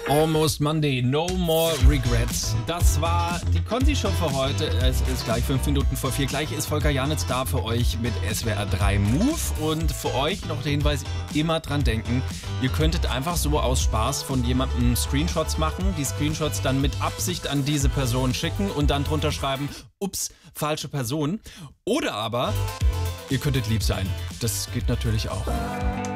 Almost Monday, no more regrets. Das war die Conti-Show für heute. Es ist gleich 5 Minuten vor 4. Gleich ist Volker Janitz da für euch mit SWR 3 Move. Und für euch noch der Hinweis, immer dran denken, ihr könntet einfach so aus Spaß von jemandem Screenshots machen, die Screenshots dann mit Absicht an diese Person schicken und dann drunter schreiben, ups, falsche Person. Oder aber, ihr könntet lieb sein. Das geht natürlich auch.